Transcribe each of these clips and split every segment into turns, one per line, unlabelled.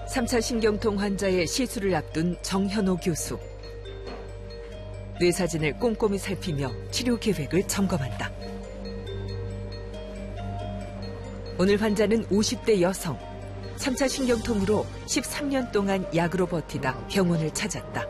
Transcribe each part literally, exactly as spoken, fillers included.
삼 차 신경통 환자의 시술을 앞둔 정현호 교수. 뇌사진을 꼼꼼히 살피며 치료 계획을 점검한다. 오늘 환자는 오십 대 여성. 삼 차 신경통으로 십삼 년 동안 약으로 버티다 병원을 찾았다.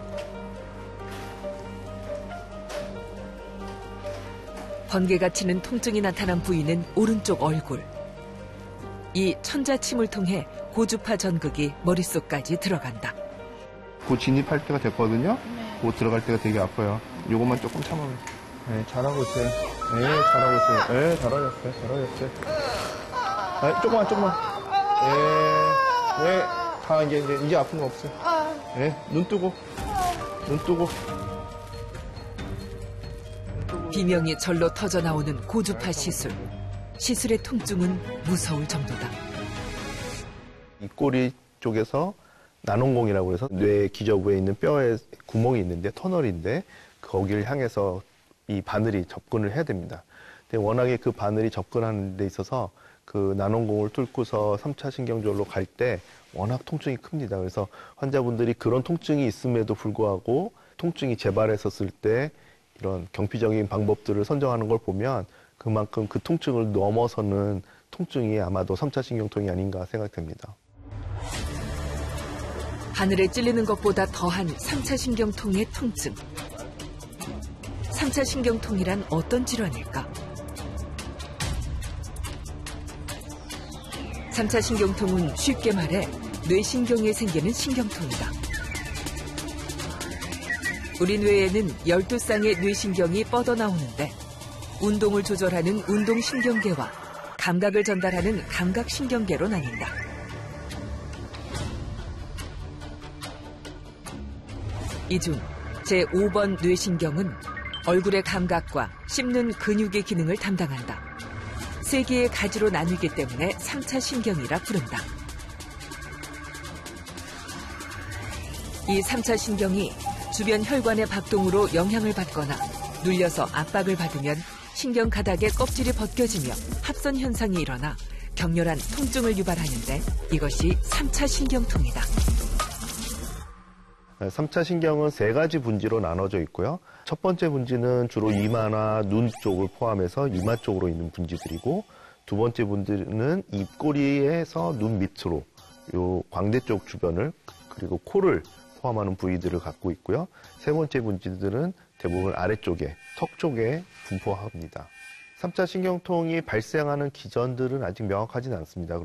번개가 치는 통증이 나타난 부위는 오른쪽 얼굴. 이 천자침을 통해 고주파 전극이 머릿속까지 들어간다.
곧 진입할 때가 됐거든요. 곧 들어갈 때가 되게 아파요. 요것만 조금 참아요. 네, 잘하고 있어요. 네, 잘하고 있어요. 네, 잘하셨어요. 잘하셨어요. 네, 조금만, 조금만. 네, 네, 다 이제, 이제, 이제 아픈 거 없어요. 네, 눈 뜨고, 눈 뜨고.
비명이 절로 터져나오는 고주파 시술. 시술의 통증은 무서울 정도다.
이 꼬리 쪽에서 난원공이라고 해서 뇌 기저부에 있는 뼈에 구멍이 있는데 터널인데 거기를 향해서 이 바늘이 접근을 해야 됩니다. 근데 워낙에 그 바늘이 접근하는 데 있어서 그 난원공을 뚫고서 삼 차 신경절로 갈 때 워낙 통증이 큽니다. 그래서 환자분들이 그런 통증이 있음에도 불구하고 통증이 재발했었을 때 이런 경피적인 방법들을 선정하는 걸 보면 그만큼 그 통증을 넘어서는 통증이 아마도 삼 차 신경통이 아닌가 생각됩니다.
바늘에 찔리는 것보다 더한 삼 차 신경통의 통증. 삼 차 신경통이란 어떤 질환일까? 삼 차 신경통은 쉽게 말해 뇌신경에 생기는 신경통이다. 우리 뇌에는 열두 쌍의 뇌신경이 뻗어나오는데 운동을 조절하는 운동신경계와 감각을 전달하는 감각신경계로 나뉜다. 이 중 제오 번 뇌신경은 얼굴의 감각과 씹는 근육의 기능을 담당한다. 세 개의 가지로 나뉘기 때문에 삼 차 신경이라 부른다. 이 삼 차 신경이 주변 혈관의 박동으로 영향을 받거나 눌려서 압박을 받으면 신경 가닥의 껍질이 벗겨지며 합선 현상이 일어나 격렬한 통증을 유발하는데 이것이 삼 차 신경통이다.
삼 차 신경은 세 가지 분지로 나눠져 있고요. 첫 번째 분지는 주로 이마나 눈 쪽을 포함해서 이마 쪽으로 있는 분지들이고, 두 번째 분지는 입꼬리에서 눈 밑으로 요 광대 쪽 주변을 그리고 코를 포함하는 부위들을 갖고 있고요. 세 번째 분지들은 대부분 아래쪽에 턱 쪽에 분포합니다. 삼 차 신경통이 발생하는 기전들은 아직 명확하진 않습니다.